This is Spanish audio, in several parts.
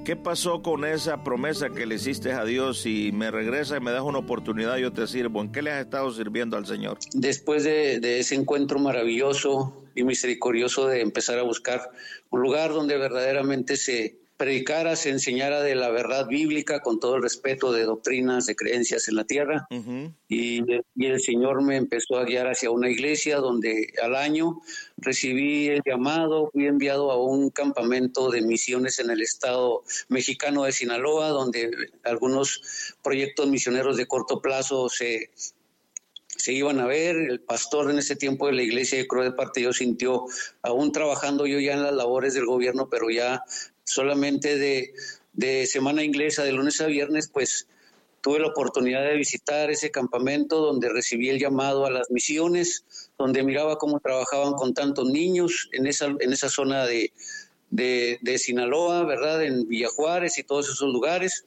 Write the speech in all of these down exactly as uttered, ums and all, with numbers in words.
¿Qué pasó con esa promesa que le hiciste a Dios? Si me regresas y me das una oportunidad, yo te sirvo. ¿En qué le has estado sirviendo al Señor? Después de, de ese encuentro maravilloso y misericordioso de empezar a buscar un lugar donde verdaderamente se predicara, se enseñara de la verdad bíblica con todo el respeto de doctrinas, de creencias en la tierra. Uh-huh. y, y el Señor me empezó a guiar hacia una iglesia donde al año recibí el llamado, fui enviado a un campamento de misiones en el estado mexicano de Sinaloa, donde algunos proyectos misioneros de corto plazo se se iban a ver. El pastor en ese tiempo de la iglesia de Cruz de Parte Dios sintió, aún trabajando yo ya en las labores del gobierno, pero ya solamente de, de semana inglesa, de lunes a viernes, pues tuve la oportunidad de visitar ese campamento donde recibí el llamado a las misiones, donde miraba cómo trabajaban con tantos niños en esa, en esa zona de, de, de Sinaloa, ¿verdad? En Villa Juárez y todos esos lugares.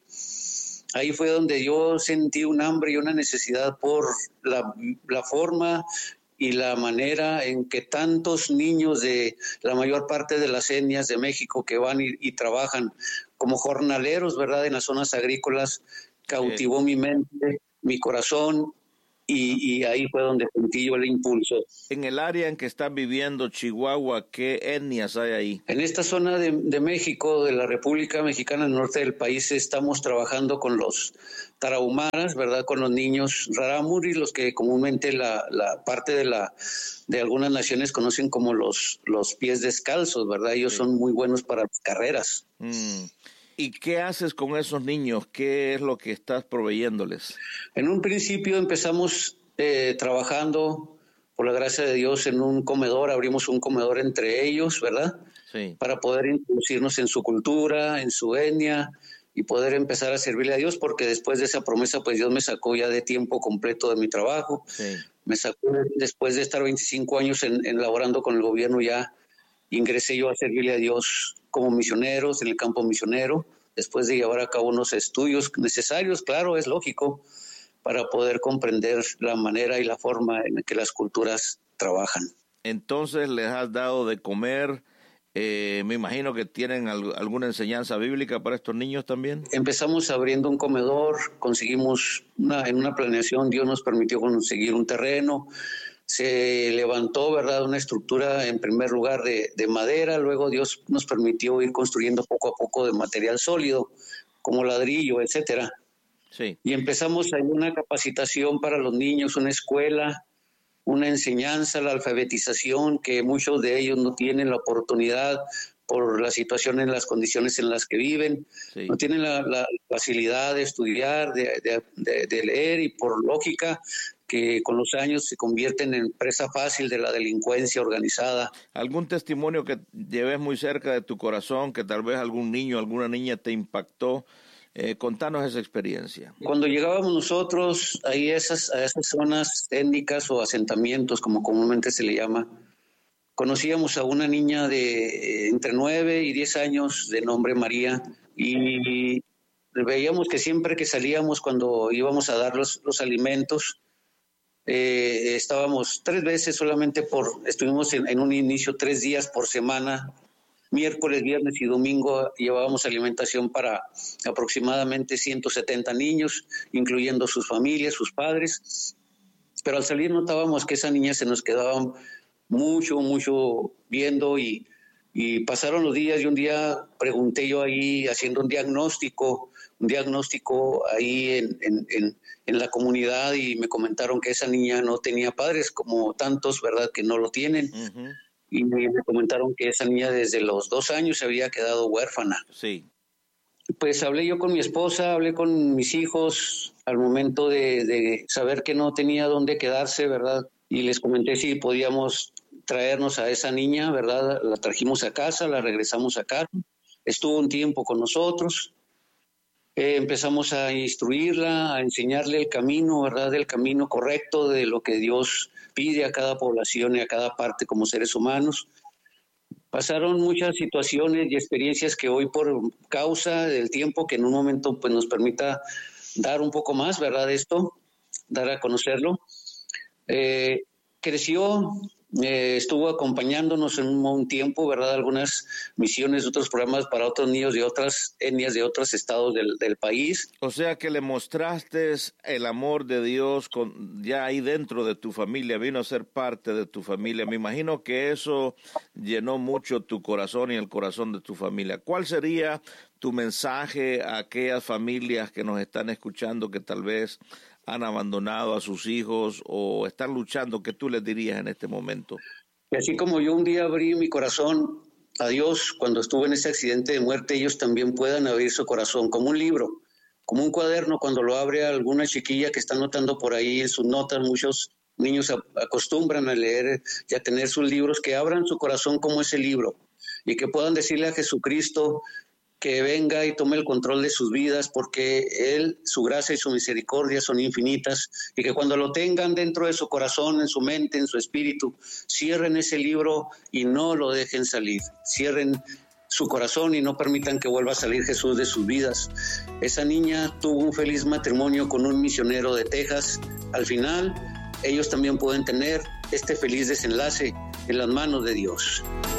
Ahí fue donde yo sentí un hambre y una necesidad por la, la forma y la manera en que tantos niños de la mayor parte de las etnias de México que van y, y trabajan como jornaleros, ¿verdad?, en las zonas agrícolas, cautivó sí. mi mente, mi corazón, y, y ahí fue donde sentí yo el impulso. En el área en que estás viviendo, Chihuahua, ¿qué etnias hay ahí? En esta zona de, de México, de la República Mexicana, el norte del país, estamos trabajando con los tarahumaras, ¿verdad?, con los niños rarámuris, los que comúnmente la, la parte de la de algunas naciones conocen como los, los pies descalzos, ¿verdad? Ellos sí. son muy buenos para las carreras. Mm. ¿Y qué haces con esos niños? ¿Qué es lo que estás proveyéndoles? En un principio empezamos eh, trabajando, por la gracia de Dios, en un comedor, abrimos un comedor entre ellos, ¿verdad? Sí. Para poder introducirnos en su cultura, en su etnia, y poder empezar a servirle a Dios, porque después de esa promesa, pues Dios me sacó ya de tiempo completo de mi trabajo. Sí. Me sacó, después de estar veinticinco años en, en laborando con el gobierno, ya ingresé yo a servirle a Dios como misioneros en el campo misionero, después de llevar a cabo unos estudios necesarios, claro, es lógico, para poder comprender la manera y la forma en que las culturas trabajan. Entonces les has dado de comer, eh, me imagino que tienen al, alguna enseñanza bíblica para estos niños también. Empezamos abriendo un comedor, conseguimos una, en una planeación, Dios nos permitió conseguir un terreno. Se levantó, ¿verdad?, una estructura en primer lugar de, de madera, luego Dios nos permitió ir construyendo poco a poco de material sólido, como ladrillo, etcétera. Sí. Y empezamos ahí una capacitación para los niños, una escuela, una enseñanza, la alfabetización, que muchos de ellos no tienen la oportunidad por la situación en las condiciones en las que viven, sí. no tienen la, la facilidad de estudiar, de, de, de, de leer, y por lógica que con los años se convierten en presa fácil de la delincuencia organizada. ¿Algún testimonio que lleves muy cerca de tu corazón, que tal vez algún niño, alguna niña te impactó? Eh, contanos esa experiencia. Cuando llegábamos nosotros ahí a esas, a esas zonas étnicas o asentamientos, como comúnmente se le llama, conocíamos a una niña de entre nueve y diez años de nombre María, y veíamos que siempre que salíamos, cuando íbamos a dar los, los alimentos, eh, estábamos tres veces solamente por, estuvimos en, en un inicio tres días por semana, miércoles, viernes y domingo llevábamos alimentación para aproximadamente ciento setenta niños, incluyendo sus familias, sus padres, pero al salir notábamos que esa niña se nos quedaba mucho, mucho viendo, y, y pasaron los días, y un día pregunté yo ahí, haciendo un diagnóstico, un diagnóstico ahí en, en, en, en la comunidad, y me comentaron que esa niña no tenía padres, como tantos, ¿verdad?, que no lo tienen. Uh-huh. Y me comentaron que esa niña desde los dos años se había quedado huérfana. Sí. Pues hablé yo con mi esposa, hablé con mis hijos al momento de, de saber que no tenía dónde quedarse, ¿verdad? Y les comenté si podíamos traernos a esa niña, ¿verdad? La trajimos a casa, la regresamos a casa. Estuvo un tiempo con nosotros. Eh, empezamos a instruirla, a enseñarle el camino, ¿verdad? El camino correcto de lo que Dios pide a cada población y a cada parte como seres humanos. Pasaron muchas situaciones y experiencias que hoy, por causa del tiempo que en un momento pues nos permita dar un poco más, ¿verdad?, de esto, dar a conocerlo, eh, creció, Eh, estuvo acompañándonos en un, un tiempo, ¿verdad? Algunas misiones, otros programas para otros niños de otras etnias, de otros estados del, del país. O sea que le mostraste el amor de Dios con, ya ahí dentro de tu familia, vino a ser parte de tu familia. Me imagino que eso llenó mucho tu corazón y el corazón de tu familia. ¿Cuál sería tu mensaje a aquellas familias que nos están escuchando que tal vez han abandonado a sus hijos o están luchando? ¿Qué tú les dirías en este momento? Y así como yo un día abrí mi corazón a Dios cuando estuve en ese accidente de muerte, ellos también puedan abrir su corazón, como un libro, como un cuaderno cuando lo abre alguna chiquilla que está notando por ahí en sus notas. Muchos niños acostumbran a leer y a tener sus libros, que abran su corazón como ese libro y que puedan decirle a Jesucristo que venga y tome el control de sus vidas, porque Él, su gracia y su misericordia son infinitas, y que cuando lo tengan dentro de su corazón, en su mente, en su espíritu, cierren ese libro y no lo dejen salir. Cierren su corazón y no permitan que vuelva a salir Jesús de sus vidas. Esa niña tuvo un feliz matrimonio con un misionero de Texas. Al final, ellos también pueden tener este feliz desenlace en las manos de Dios.